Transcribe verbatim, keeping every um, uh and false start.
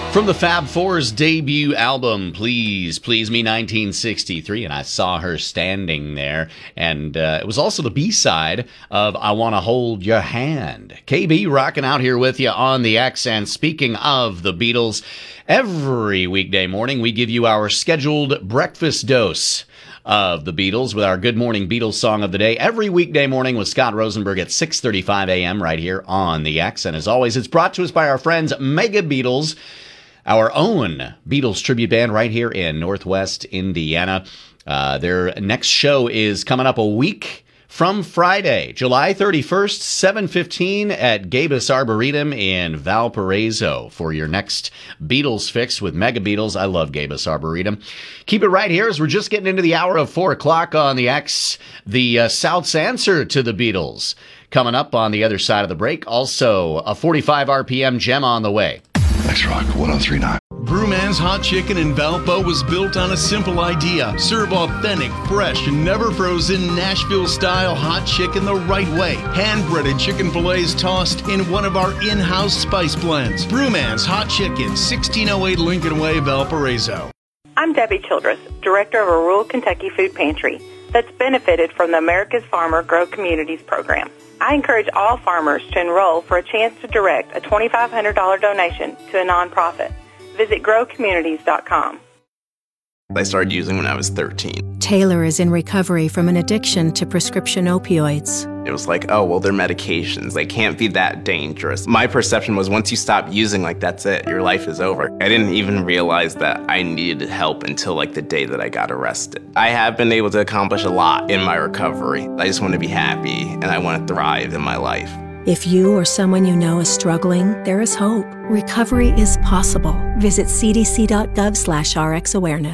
From the Fab Four's debut album, Please, Please Me, nineteen sixty-three, and I Saw Her Standing There, and uh, it was also the B-side of I Want to Hold Your Hand. K B rocking out here with you on the X, and speaking of the Beatles, every weekday morning we give you our scheduled breakfast dose of the Beatles with our Good Morning Beatles song of the day every weekday morning with Scott Rosenberg at six thirty-five a.m. right here on the X. And as always, it's brought to us by our friends Mega Beatles, our own Beatles tribute band right here in Northwest Indiana. Uh, their next show is coming up a week from Friday, July thirty-first, seven fifteen at Gabus Arboretum in Valparaiso for your next Beatles fix with Mega Beatles. I love Gabus Arboretum. Keep it right here as we're just getting into the hour of four o'clock on the X. The uh, South's answer to the Beatles coming up on the other side of the break. Also, a forty-five R P M gem on the way. X-Rock one oh three point nine. Brewman's Hot Chicken in Valpo was built on a simple idea. Serve authentic, fresh, and never frozen Nashville-style hot chicken the right way. Hand-breaded chicken fillets tossed in one of our in-house spice blends. Brewman's Hot Chicken, sixteen oh eight Lincoln Way, Valparaiso. I'm Debbie Childress, director of a rural Kentucky food pantry that's benefited from the America's Farmer Grow Communities program. I encourage all farmers to enroll for a chance to direct a twenty-five hundred dollars donation to a nonprofit. Visit grow communities dot com. I started using when I was thirteen. Taylor is in recovery from an addiction to prescription opioids. It was like, oh, well, they're medications. They can't be that dangerous. My perception was once you stop using, like, that's it. Your life is over. I didn't even realize that I needed help until, like, the day that I got arrested. I have been able to accomplish a lot in my recovery. I just want to be happy, and I want to thrive in my life. If you or someone you know is struggling, there is hope. Recovery is possible. Visit c d c dot gov slash r x awareness.